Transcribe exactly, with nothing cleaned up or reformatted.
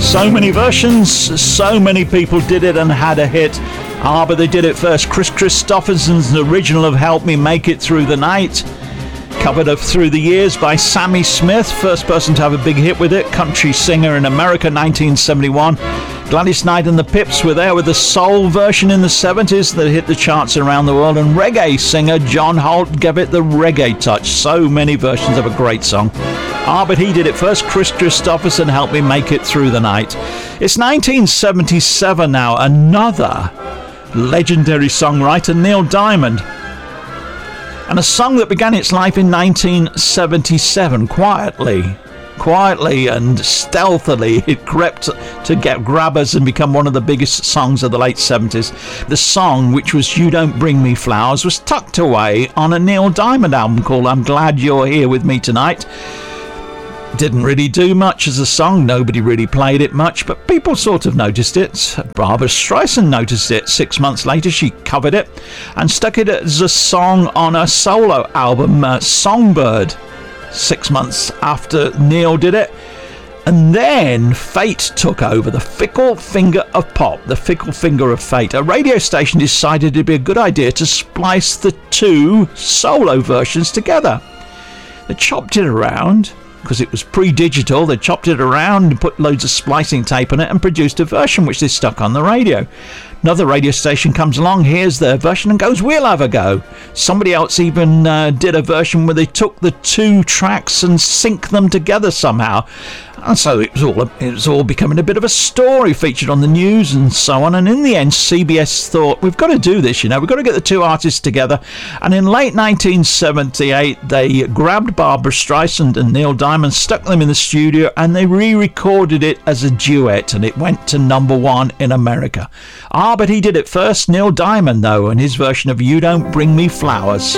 So many versions, so many people did it and had a hit. Ah, but they did it first. Chris Christopherson's original of Help Me Make It Through the Night, covered up through the years by Sammy Smith, first person to have a big hit with it, country singer in America, nineteen seventy-one. Gladys Knight and the Pips were there with the soul version in the seventies that hit the charts around the world, and reggae singer John Holt gave it the reggae touch. So many versions of a great song. Ah, but he did it first. Chris Christopherson, Help Me Make It Through the Night. It's nineteen seventy-seven now. Another legendary songwriter, Neil Diamond. And a song that began its life in nineteen seventy-seven, quietly. Quietly and stealthily, it crept to get grabbers and become one of the biggest songs of the late seventies. The song, which was You Don't Bring Me Flowers, was tucked away on a Neil Diamond album called I'm Glad You're Here With Me Tonight. Didn't really do much as a song, nobody really played it much, but people sort of noticed it. Barbra Streisand noticed it. Six months later she covered it and stuck it as a song on her solo album, uh, Songbird, six months after Neil did it. And then fate took over, the fickle finger of pop, the fickle finger of fate. A radio station decided it'd be a good idea to splice the two solo versions together. They chopped it around, because it was pre-digital. They chopped it around and put loads of splicing tape on it and produced a version which they stuck on the radio. Another radio station comes along, hears their version and goes, we'll have a go. Somebody else even uh, did a version where they took the two tracks and sync them together somehow. And so it was all it was all becoming a bit of a story, featured on the news and so on. And in the end, C B S thought, we've got to do this, you know, we've got to get the two artists together. And in late nineteen seventy-eight, they grabbed Barbra Streisand and Neil Diamond, stuck them in the studio, and they re-recorded it as a duet, and it went to number one in America. Ah, but he did it first, Neil Diamond, though, and his version of You Don't Bring Me Flowers.